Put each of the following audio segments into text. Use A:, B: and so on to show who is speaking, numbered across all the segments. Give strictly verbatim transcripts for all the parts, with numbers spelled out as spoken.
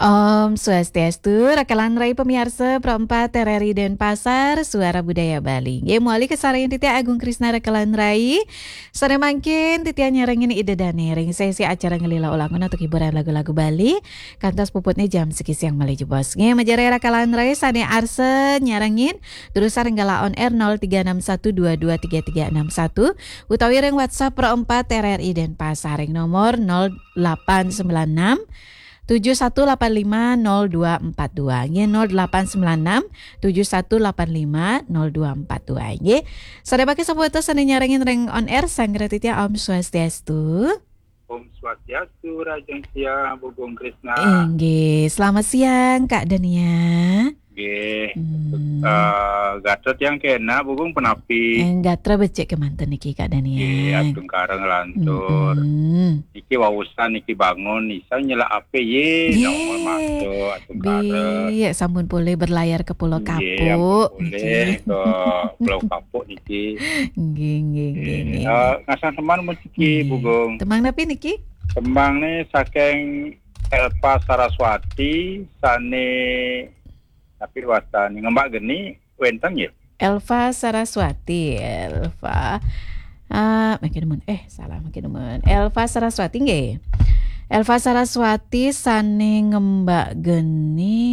A: Om Swastiastu, rakalan rai pemirsa perempat T R R I Denpasar, Suara Budaya Bali. Ye muali kesarayan titia Agung Krisna rakalan rai. Sore mangkin titia nyarengin ide dane ring sesi acara ngelila ulangan untuk hiburan lagu-lagu Bali. Kantos puputnya jam seki siang mali bos. Nge majare rakalan rai sane arse nyarengin Durusa renggala on air nol tiga enam satu dua dua tiga tiga enam satu utawi ring WhatsApp perempat T R R I Denpasar ring nomor nol delapan sembilan enam tujuh satu delapan lima nol dua empat dua nge nol delapan sembilan enam tujuh satu delapan lima nol dua empat dua nge. Sore pagi sahabat sane nyarengin ring on air sanggra titia Om Swastiastu.
B: Om Swastiastu, Rajang Siang, Bugong Krisna.
A: Nggih, selamat siang Kak Dania.
B: Nggih.
A: Hmm.
B: Uh, gatot yang kena Bugong penapi.
A: Enggak becek ke mantan niki Kak Dania.
B: Nggih, atung kareng lantur.
A: Hmm.
B: Niki wawusan niki bangun nisa nyela ape ye nomor masuk atung kareng.
A: Iya, sambun boleh berlayar ke Pulau
B: Nggih,
A: Kapuk.
B: boleh ke Pulau Kapuk niki.
A: Nggih, nggih, nggih, nggih.
B: Uh, ngasan teman menciki Bugong.
A: Temang napi niki?
B: Tembang nih saking Elva Saraswati sane tapi wasani ngembak geni wenteng ya.
A: Elva Saraswati, Elva ah makin demen. Eh, salah makin demen. Elva Saraswati nggih. Elva Saraswati sane ngembak geni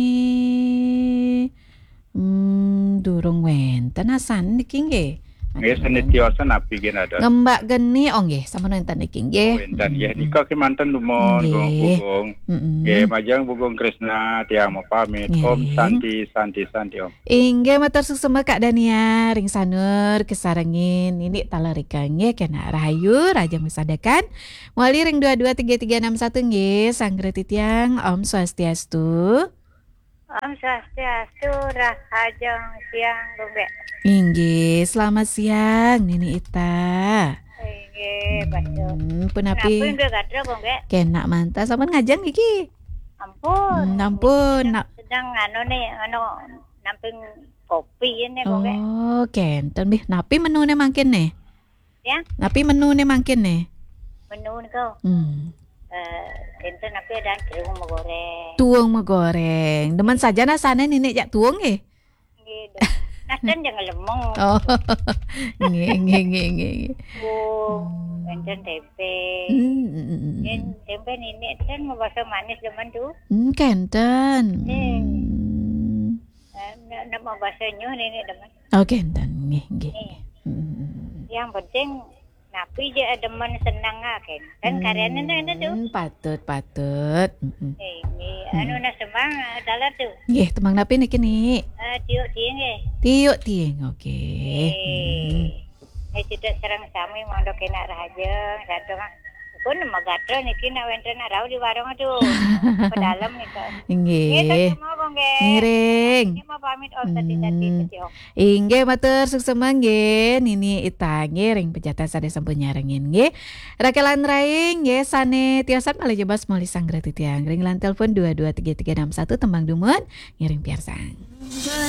A: hmm durung wenten asan niki nggih.
B: Nggih senetiosan api gen ada.
A: Ngembak geni oh nggih sampun wonten niki nggih.
B: Wenten ya nika ki manten lumon Bugong. Nggih majang Bugong Krisna tiang mau pamit. Om Santi Santi Santi Om.
A: Inggih matur suksema Kak Dania ring sanur kesarengin ini talarika nggih kena rahayu raja mesadakan. Muali ring dua dua tiga tiga enam satu nggih sanggra titiang Om Swastiastu.
C: Om Swastiastu, Rahajang Siang Bumbe.
A: Inggih, selamat siang Nini Ita.
C: Inggih, baca.
A: Hmm,
C: Kenapa
A: punapi
C: enggak gadra Bumbe?
A: kena manta sampun ngajang iki.
C: Ampun.
A: Hmm, ampun.
C: Sedang, sedang anu nih, anu namping kopi ini Bumbe.
A: Oh, kenten bih. Napi menune mangkin nih?
C: Ya,
A: Napi menune mangkin nih?
C: menu nih kau.
A: Hmm.
C: Eh, ente napi ada kerung menggoreng.
A: Tuung megoreng. Demen saja nasane Nini jak tuung nggih.
C: Gitu. Nasten jangan lemong.
A: Oh. Nggih, nggih, nggih, nggih.
C: Bu, ente tempe.
A: Hmm.
C: Ini tempe ini kan mau bahasa manis demen tuh.
A: Hmm, kenten.
C: Hmm.
A: Hmm.
C: Nama bahasa nyuh ini demen.
A: Oh, kenten. Nggih, nggih.
C: Nih.
A: Hmm.
C: Yang penting napi je demen senang kan. Kan karyanya tu itu tuh.
A: Hmm, patut, patut. Hmm.
C: Ini anu na semang dalam tu.
A: Nggih, temang napi niki nih.
C: Eh tiuk tiang eh.
A: Tiuk tieng, oke.
C: Eh. Eh tidak serang sami mondok kena raja satu kan. Pun nama gatra niki nak wenten nak rau di warung tu. Pedalam ni kan.
A: Nggih.
C: Kita semua bongge.
A: Ngiring.
C: Ini mau pamit om tadi tadi tadi om.
A: Inggih matur suksema nggih Nini Ita nggih ring pejatan sane sampun nyarengin nggih. Rakelan raing nggih sane tiosan malih jebas mali sanggra titiang ring lan telepon dua dua tiga tiga enam satu tembang dumun ngiring piarsang.